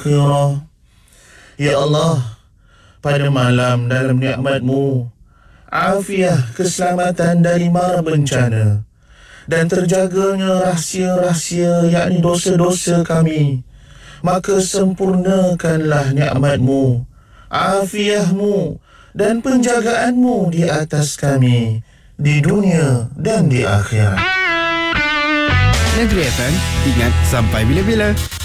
akhirah. Ya Allah, pada malam dalam nikmat-Mu, afiah keselamatan dari mara bencana dan terjaganya rahsia-rahsia yakni dosa-dosa kami, maka sempurnakanlah nikmat-Mu, afiah-Mu dan penjagaan-Mu di atas kami di dunia dan di akhirat. Negeri FM, ingat sampai bila-bila.